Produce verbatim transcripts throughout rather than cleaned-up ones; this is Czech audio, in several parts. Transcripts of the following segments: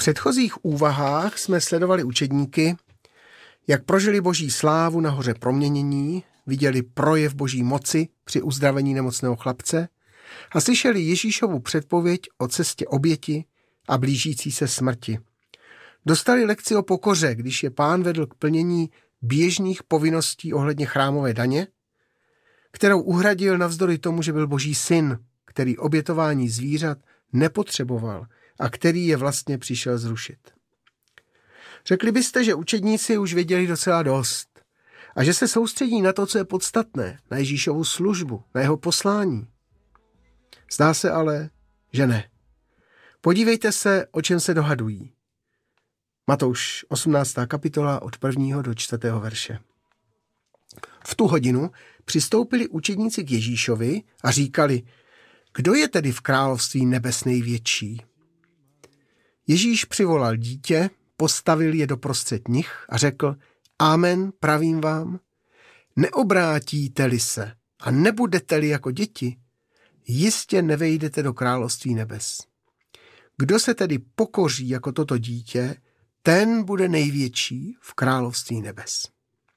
předchozích úvahách jsme sledovali učedníky, jak prožili boží slávu na hoře proměnění, viděli projev boží moci při uzdravení nemocného chlapce a slyšeli Ježíšovu předpověď o cestě oběti a blížící se smrti. Dostali lekci o pokoře, když je Pán vedl k plnění běžných povinností ohledně chrámové daně, kterou uhradil navzdory tomu, že byl boží syn, který obětování zvířat nepotřeboval a který je vlastně přišel zrušit. Řekli byste, že učedníci už věděli docela dost a že se soustředí na to, co je podstatné, na Ježíšovu službu, na jeho poslání. Zdá se ale, že ne. Podívejte se, o čem se dohadují. Matouš osmnáctá kapitola od prvního do čtvrtého verše. V tu hodinu přistoupili učedníci k Ježíšovi a říkali, kdo je tedy v království nebes největší? Ježíš přivolal dítě, postavil je doprostřed nich a řekl, amen, pravím vám, neobrátíte-li se a nebudete-li jako děti, jistě nevejdete do království nebes. Kdo se tedy pokoří jako toto dítě, ten bude největší v království nebes.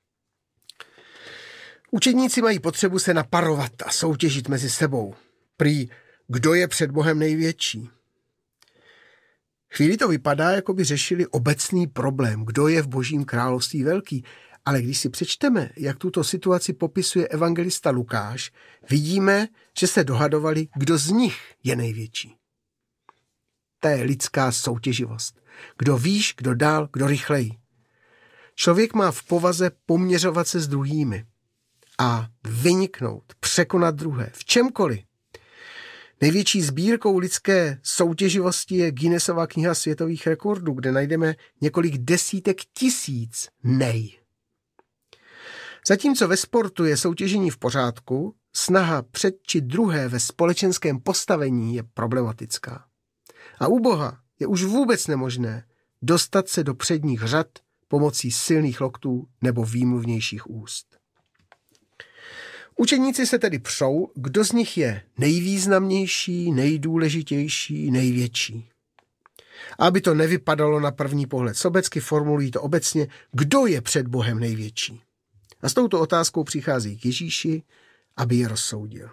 Učedníci mají potřebu se naparovat a soutěžit mezi sebou. Prý, kdo je před Bohem největší? Chvíli to vypadá, jako by řešili obecný problém, kdo je v Božím království velký, ale když si přečteme, jak tuto situaci popisuje evangelista Lukáš, vidíme, že se dohadovali, kdo z nich je největší. To je lidská soutěživost. Kdo výš, kdo dál, kdo rychleji. Člověk má v povaze poměřovat se s druhými a vyniknout, překonat druhé, v čemkoliv. Největší sbírkou lidské soutěživosti je Guinnessova kniha světových rekordů, kde najdeme několik desítek tisíc nej. Zatímco ve sportu je soutěžení v pořádku, snaha předčit druhé ve společenském postavení je problematická. A u Boha je už vůbec nemožné dostat se do předních řad pomocí silných loktů nebo výmluvnějších úst. Učeníci se tedy přou, kdo z nich je nejvýznamnější, nejdůležitější, největší. Aby to nevypadalo na první pohled sobecky, formulují to obecně, kdo je před Bohem největší. A s touto otázkou přichází k Ježíši, aby je rozsoudil.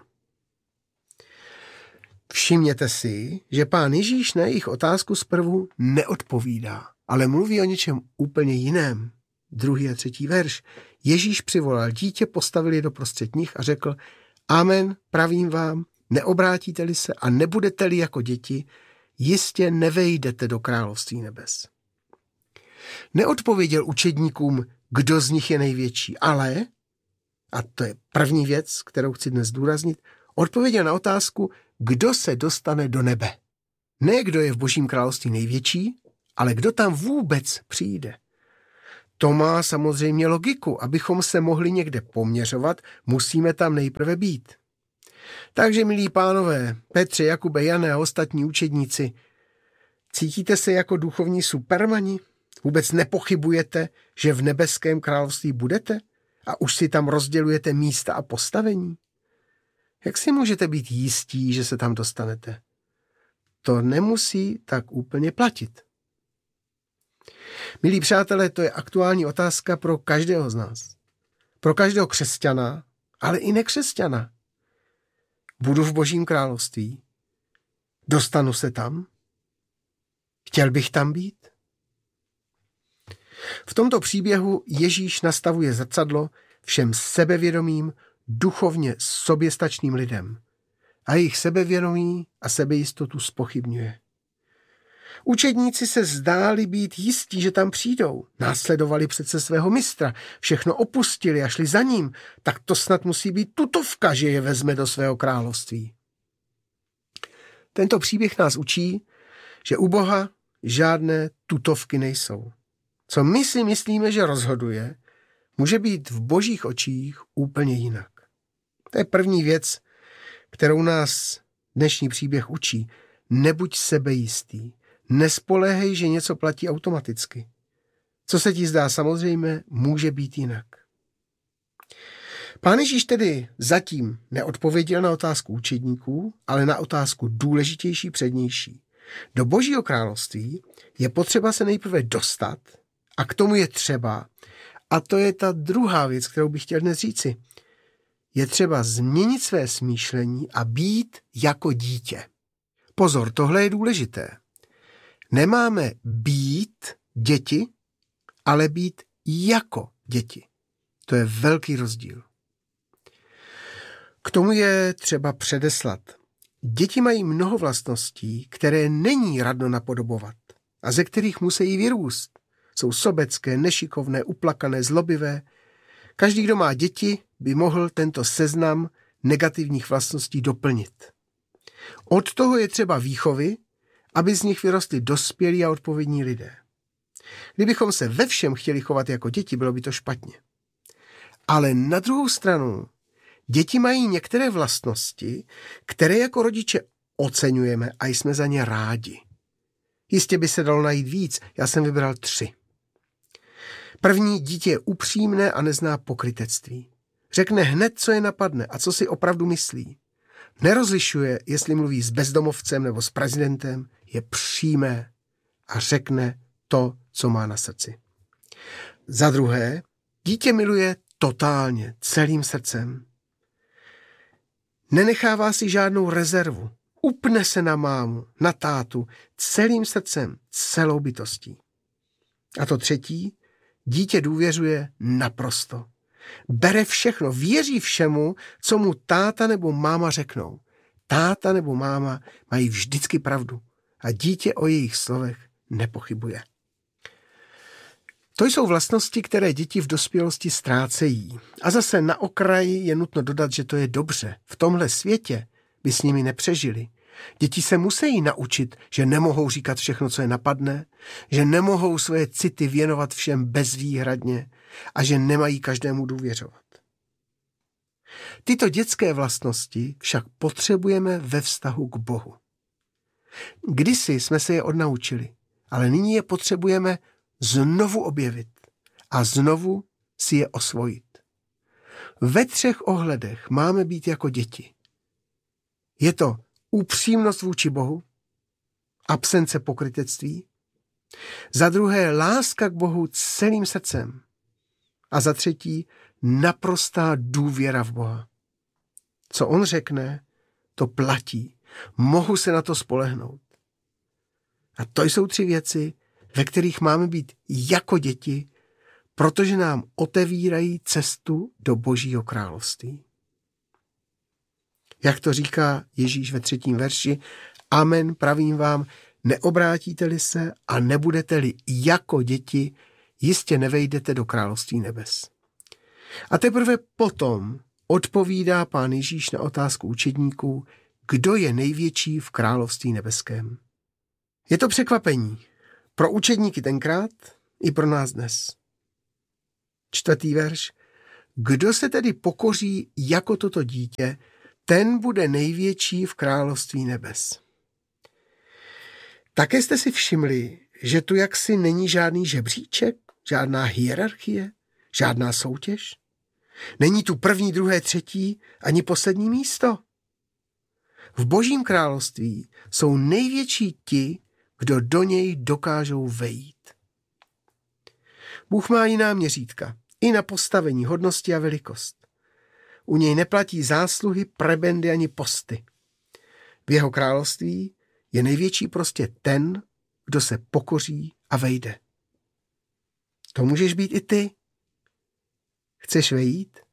Všimněte si, že Pán Ježíš na jejich otázku zprvu neodpovídá, ale mluví o něčem úplně jiném. Druhý a třetí verš. Ježíš přivolal dítě, postavil je doprostřed nich a řekl, amen, pravím vám, neobrátíte-li se a nebudete-li jako děti, jistě nevejdete do království nebes. Neodpověděl učedníkům, kdo z nich je největší, ale, a to je první věc, kterou chci dnes zdůraznit, odpověděl na otázku, kdo se dostane do nebe. Ne kdo je v Božím království největší, ale kdo tam vůbec přijde. To má samozřejmě logiku. Abychom se mohli někde poměřovat, musíme tam nejprve být. Takže, milí pánové, Petře, Jakube, Jane a ostatní učedníci, cítíte se jako duchovní supermani? Vůbec nepochybujete, že v nebeském království budete? A už si tam rozdělujete místa a postavení? Jak si můžete být jistí, že se tam dostanete? To nemusí tak úplně platit. Milí přátelé, to je aktuální otázka pro každého z nás. Pro každého křesťana, ale i nekřesťana. Budu v Božím království? Dostanu se tam? Chtěl bych tam být? V tomto příběhu Ježíš nastavuje zrcadlo všem sebevědomým, duchovně soběstačným lidem a jejich sebevědomí a sebejistotu zpochybňuje. Učedníci se zdáli být jistí, že tam přijdou. Následovali přece svého mistra, všechno opustili a šli za ním, tak to snad musí být tutovka, že je vezme do svého království. Tento příběh nás učí, že u Boha žádné tutovky nejsou. Co my si myslíme, že rozhoduje, může být v Božích očích úplně jinak. To je první věc, kterou nás dnešní příběh učí. Nebuď sebejistý. Nespoléhej, že něco platí automaticky. Co se ti zdá samozřejmé, může být jinak. Pán Ježíš tedy zatím neodpověděl na otázku učedníků, ale na otázku důležitější, přednější. Do Božího království je potřeba se nejprve dostat a k tomu je třeba, a to je ta druhá věc, kterou bych chtěl dnes říci, je třeba změnit své smýšlení a být jako dítě. Pozor, tohle je důležité. Nemáme být děti, ale být jako děti. To je velký rozdíl. K tomu je třeba předeslat. Děti mají mnoho vlastností, které není radno napodobovat a ze kterých musí vyrůst. Jsou sobecké, nešikovné, uplakané, zlobivé. Každý, kdo má děti, by mohl tento seznam negativních vlastností doplnit. Od toho je třeba výchovy, aby z nich vyrostli dospělí a odpovědní lidé. Kdybychom se ve všem chtěli chovat jako děti, bylo by to špatně. Ale na druhou stranu, děti mají některé vlastnosti, které jako rodiče oceňujeme a jsme za ně rádi. Jistě by se dalo najít víc, já jsem vybral tři. První, dítě je upřímné a nezná pokrytectví. Řekne hned, co je napadne a co si opravdu myslí. Nerozlišuje, jestli mluví s bezdomovcem nebo s prezidentem, je přímé a řekne to, co má na srdci. Za druhé, dítě miluje totálně, celým srdcem. Nenechává si žádnou rezervu. Upne se na mámu, na tátu, celým srdcem, celou bytostí. A to třetí, dítě důvěřuje naprosto. Bere všechno, věří všemu, co mu táta nebo máma řeknou. Táta nebo máma mají vždycky pravdu a dítě o jejich slovech nepochybuje. To jsou vlastnosti, které děti v dospělosti ztrácejí. A zase na okraji je nutno dodat, že to je dobře. V tomhle světě by s nimi nepřežili. Děti se musí naučit, že nemohou říkat všechno, co je napadne, že nemohou své city věnovat všem bezvýhradně a že nemají každému důvěřovat. Tyto dětské vlastnosti však potřebujeme ve vztahu k Bohu. Kdysi jsme se je odnaučili, ale nyní je potřebujeme znovu objevit a znovu si je osvojit. Ve třech ohledech máme být jako děti. Je to upřímnost vůči Bohu, absence pokrytectví, za druhé láska k Bohu celým srdcem a za třetí naprostá důvěra v Boha. Co on řekne, to platí. Mohu se na to spolehnout. A to jsou tři věci, ve kterých máme být jako děti, protože nám otevírají cestu do Božího království. Jak to říká Ježíš ve třetím verši, amen, pravím vám, neobrátíte-li se a nebudete-li jako děti, jistě nevejdete do království nebes. A teprve potom odpovídá Pán Ježíš na otázku učedníků, kdo je největší v království nebeském. Je to překvapení pro učedníky tenkrát i pro nás dnes. Čtvrtý verš. Kdo se tedy pokoří jako toto dítě, ten bude největší v království nebes. Také jste si všimli, že tu jaksi není žádný žebříček, žádná hierarchie, žádná soutěž? Není tu první, druhé, třetí, ani poslední místo. V Božím království jsou největší ti, kdo do něj dokážou vejít. Bůh má jiná měřítka, i na postavení, hodnosti a velikost. U něj neplatí zásluhy, prebendy ani posty. V jeho království je největší prostě ten, kdo se pokoří a vejde. To můžeš být i ty. Chceš vejít?